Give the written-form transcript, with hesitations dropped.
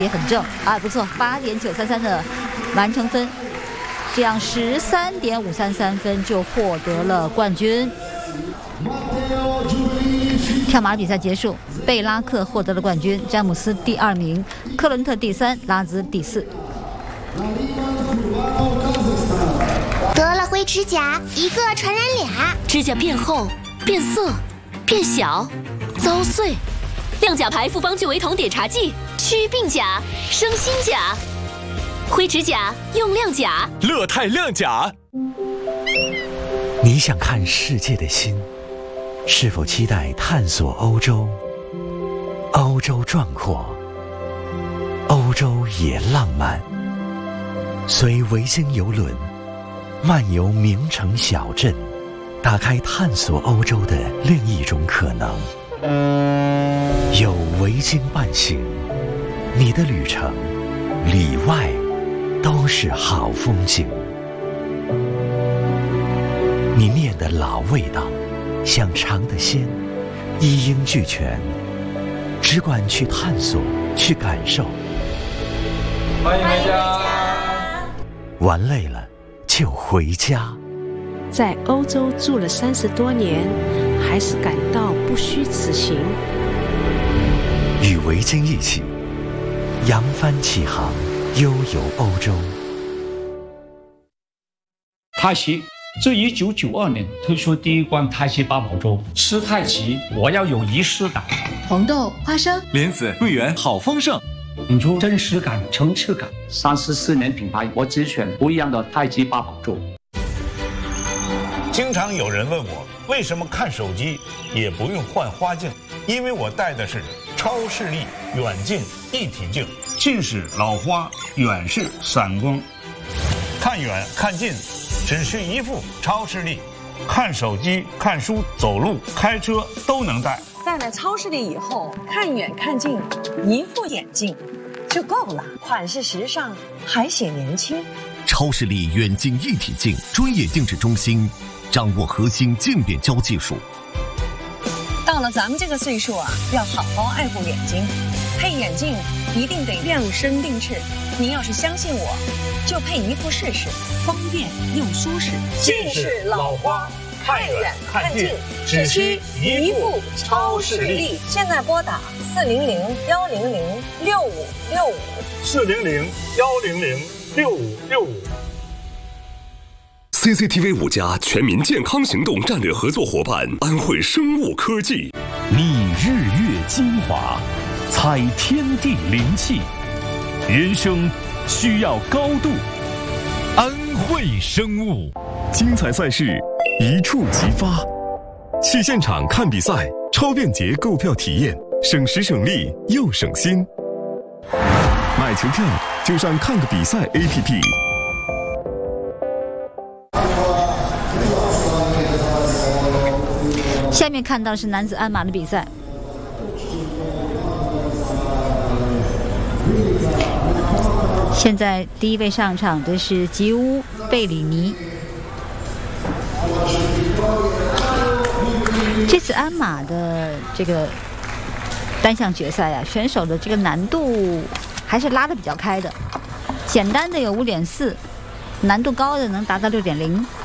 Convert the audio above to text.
也很正，不错，8.933的完成分，这样13.533分就获得了冠军。跳马比赛结束，贝拉克获得了冠军，詹姆斯第2名，克伦特第3，拉兹第4。 得了灰指甲，一个传染俩， 指甲变厚、变色、变小、遭碎。亮甲牌复方聚维酮碘茶剂，祛病甲，生新甲。灰指甲用亮甲， 乐泰亮甲。 你想看世界的心，是否期待探索欧洲？欧洲壮阔，欧洲也浪漫。随维京邮轮漫游名城小镇，打开探索欧洲的另一种可能。有维京伴行，你的旅程里外都是好风景。你念的老味道，想尝的鲜，一应俱全，只管去探索，去感受。 欢迎回家。 玩累了就回家。 在欧洲住了30多年，还是感到不虚此行。 与维京一起扬帆起航，悠游欧洲。 泰西自1992年推出第一罐泰西八宝粥，吃太极我要有仪式感。 红豆、花生、 莲子、桂圆，好丰盛， 引出真实感、层次感。34年品牌，我只选不一样的太极八宝粥。 经常有人问我，为什么看手机也不用换花镜？因为我戴的是超视力远近一体镜，近视老花，远视散光，看远看近只需一副超视力，看手机、看书、走路、开车都能戴。 戴了超视力以后，看远看近，一副眼镜就够了，款式时尚，还显年轻。 超视力远近一体镜专业定制中心，掌握核心渐变焦技术。 到了咱们这个岁数啊，要好好爱护眼睛，配眼镜一定得量身定制。您要是相信我，就配一副试试，方便又舒适。 近视老花，看远看近，只需一副超视力。 现在拨打 400-100-6565，400-100-6565。 CCTV 5家全民健康行动战略合作伙伴安徽生物科技， 觅日月精华，采天地灵气，人生需要高度。安徽生物， 精彩赛事一触即发，去现场看比赛，超便捷购票体验，省时省力又省心。买球票就上看个比赛 APP。 下面看到的是男子鞍马的比赛。现在第一位上场的是吉乌贝里尼。这次鞍马的这个单项决赛啊，选手的这个难度还是拉得比较开的，简单的有5.4，难度高的能达到6.0。